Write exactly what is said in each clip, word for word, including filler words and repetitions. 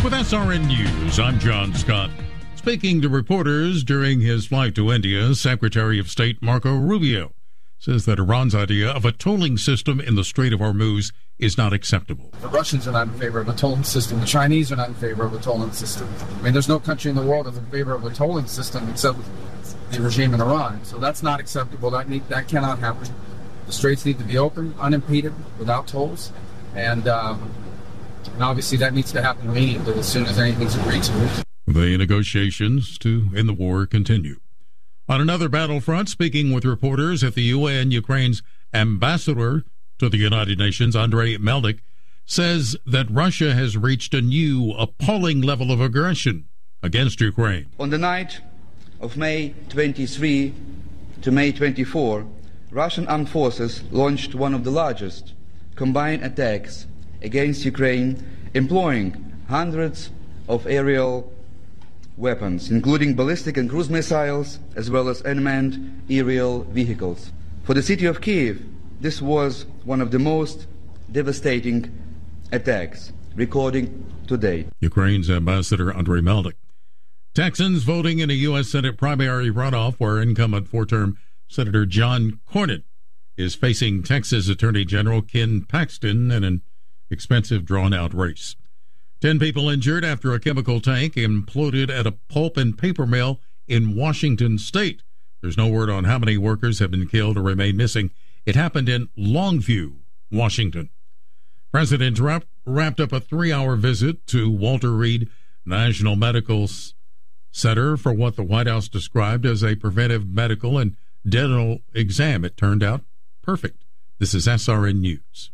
With S R N News, I'm John Scott. Speaking to reporters during his flight to India, Secretary of State Marco Rubio says that Iran's idea of a tolling system in the Strait of Hormuz is not acceptable. The Russians are not in favor of a tolling system. The Chinese are not in favor of a tolling system. I mean, there's no country in the world that's in favor of a tolling system except the regime in Iran. So that's not acceptable. That need, that cannot happen. The straits need to be open, unimpeded, without tolls. And, um, and obviously that needs to happen immediately as soon as anything's agreed to. The negotiations to end the war continue. On another battlefront, speaking with reporters at the U N, Ukraine's ambassador to the United Nations, Andrei Melnik, says that Russia has reached a new, appalling level of aggression against Ukraine. On the night of May twenty-third to May twenty-fourth, Russian armed forces launched one of the largest combined attacks against Ukraine, employing hundreds of aerial weapons, including ballistic and cruise missiles, as well as unmanned aerial vehicles. For the city of Kyiv, this was one of the most devastating attacks recorded to date. Ukraine's ambassador Andrei Melnik. Texans voting in a U S Senate primary runoff where incumbent four-term Senator John Cornyn is facing Texas Attorney General Ken Paxton in an expensive, drawn-out race. Ten people injured after a chemical tank imploded at a pulp and paper mill in Washington State. There's no word on how many workers have been killed or remain missing. It happened in Longview, Washington. President Trump wrapped up a three-hour visit to Walter Reed National Medical Center for what the White House described as a preventive medical and dental exam. It turned out perfect. This is S R N News.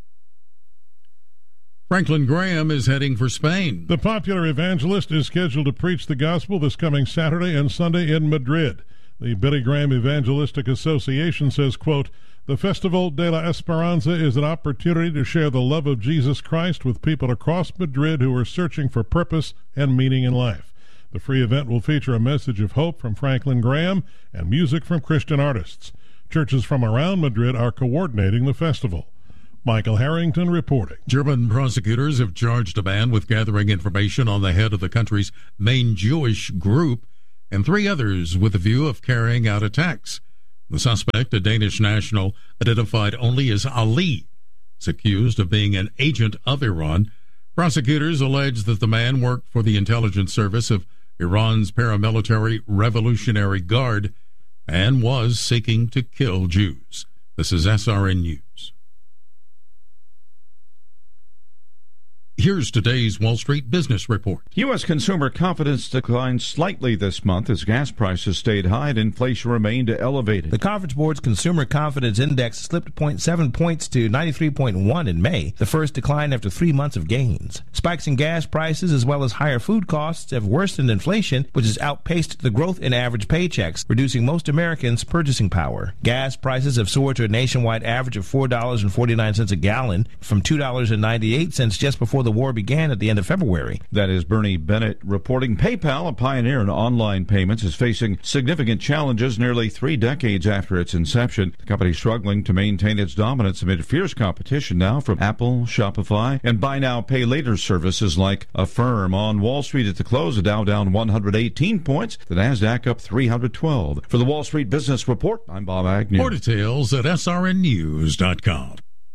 Franklin Graham is heading for Spain. The popular evangelist is scheduled to preach the gospel this coming Saturday and Sunday in Madrid. The Billy Graham Evangelistic Association says, quote, "The Festival de la Esperanza is an opportunity to share the love of Jesus Christ with people across Madrid who are searching for purpose and meaning in life. The free event will feature a message of hope from Franklin Graham and music from Christian artists. Churches from around Madrid are coordinating the festival." Michael Harrington reporting. German prosecutors have charged a man with gathering information on the head of the country's main Jewish group and three others with the view of carrying out attacks. The suspect, a Danish national identified only as Ali, is accused of being an agent of Iran. Prosecutors allege that the man worked for the intelligence service of Iran's paramilitary Revolutionary Guard and was seeking to kill Jews. This is S R N News. Here's today's Wall Street Business Report. U S consumer confidence declined slightly this month as gas prices stayed high and inflation remained elevated. The Conference Board's Consumer Confidence Index slipped zero point seven points to ninety-three point one in May, the first decline after three months of gains. Spikes in gas prices as well as higher food costs have worsened inflation, which has outpaced the growth in average paychecks, reducing most Americans' purchasing power. Gas prices have soared to a nationwide average of four dollars and forty-nine cents a gallon from two dollars and ninety-eight cents just before the war began at the end of February. That is Bernie Bennett reporting. PayPal, a pioneer in online payments, is facing significant challenges nearly three decades after its inception. The company is struggling to maintain its dominance amid fierce competition now from Apple, Shopify, and buy now, pay later services like Affirm. On Wall Street at the close, the Dow down one hundred eighteen points, the Nasdaq up three hundred twelve. For the Wall Street Business Report, I'm Bob Agnew. More details at S R N news dot com.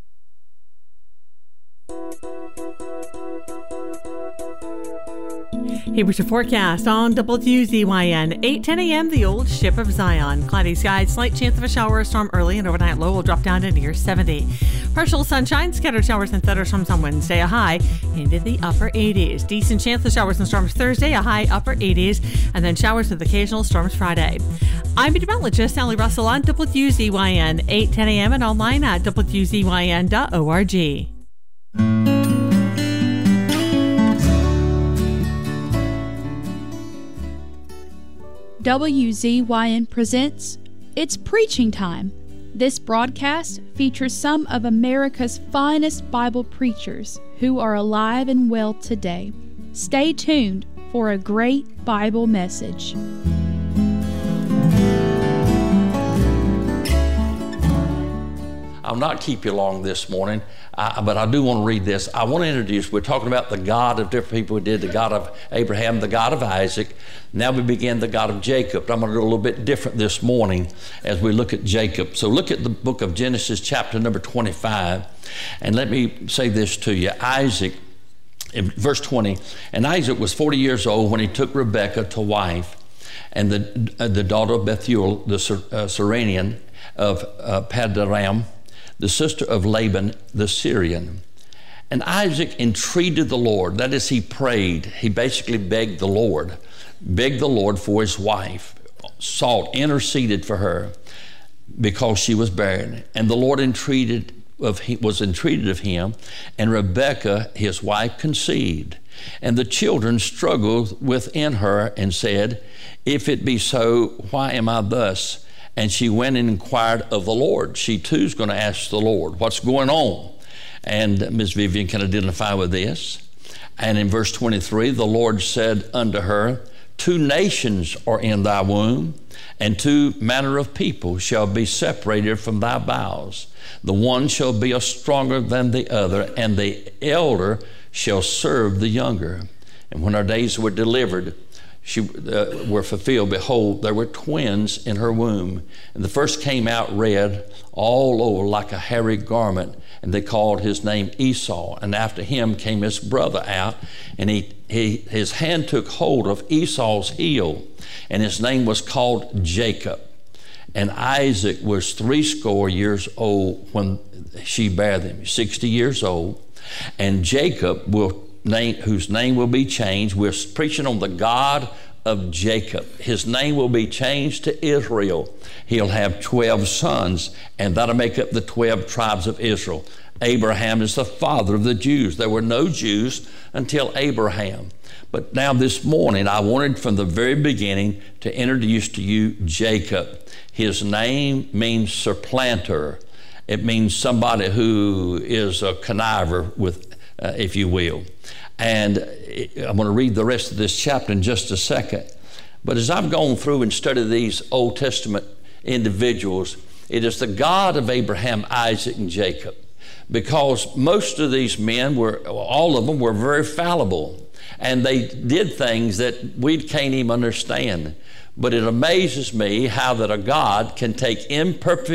Here's your forecast on W Z Y N. eight ten a.m., the old ship of Zion. Cloudy skies, slight chance of a shower or storm early, and overnight low will drop down to near seventy. Partial sunshine, scattered showers and thunderstorms on Wednesday, a high into the upper eighties. Decent chance of showers and storms Thursday, a high upper eighties, and then showers with occasional storms Friday. I'm meteorologist Sally Russell on W Z Y N. eight ten a.m. and online at W Z Y N dot org. W Z Y N presents It's Preaching Time. This broadcast features some of America's finest Bible preachers who are alive and well today. Stay tuned for a great Bible message. I'll not keep you long this morning, uh, but I do want to read this. I want to introduce, we're talking about the God of different people who did, the God of Abraham, the God of Isaac. Now we begin the God of Jacob. I'm going to do a little bit different this morning as we look at Jacob. So look at the book of Genesis, chapter number twenty-five, and let me say this to you. Isaac, in verse twenty, and Isaac was forty years old when he took Rebekah to wife, and the uh, the daughter of Bethuel, the uh, Syrian of uh, Paddan, the sister of Laban the Syrian. And Isaac entreated the Lord. That is, he prayed. He basically begged the Lord, begged the Lord for his wife, sought, interceded for her because she was barren. And the Lord entreated of was entreated of him, and Rebekah, his wife, conceived. And the children struggled within her and said, if it be so, why am I thus? And she went and inquired of the Lord. She too is going to ask the Lord, what's going on? And Miz Vivian can identify with this. And in verse twenty-three, the Lord said unto her, two nations are in thy womb, and two manner of people shall be separated from thy bowels. The one shall be a stronger than the other, and the elder shall serve the younger. And when her days were delivered, she uh, were fulfilled, behold, there were twins in her womb. And the first came out red all over like a hairy garment, and they called his name Esau. And after him came his brother out, and he, he his hand took hold of Esau's heel, and his name was called Jacob. And Isaac was threescore years old when she bare them, sixty years old. And Jacob, will name, whose name will be changed, we're preaching on the God of Jacob. His name will be changed to Israel. He'll have twelve sons, and that'll make up the twelve tribes of Israel. Abraham is the father of the Jews. There were no Jews until Abraham. But now this morning, I wanted from the very beginning to introduce to you Jacob. His name means supplanter. It means somebody who is a conniver with, uh, if you will. And I'm going to read the rest of this chapter in just a second. But as I've gone through and studied these Old Testament individuals, it is the God of Abraham, Isaac, and Jacob. Because most of these men were, all of them were very fallible. And they did things that we can't even understand. But it amazes me how that a God can take imperfect